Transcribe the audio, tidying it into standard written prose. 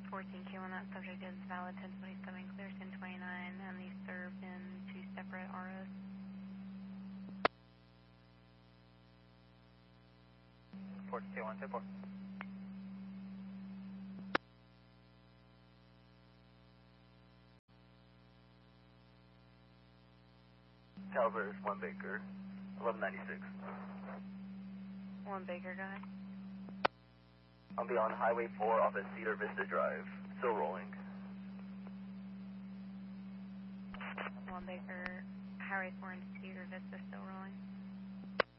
14Q on that subject is valid 1027, clear 1029, and these served in 2 separate ROs. Q 124. Caliber is 1 Baker, 1196. 1 Baker, go ahead. I'll be on Highway 4 off of Cedar Vista Drive, still rolling. 1 Baker, Highway 4 and Cedar Vista still rolling.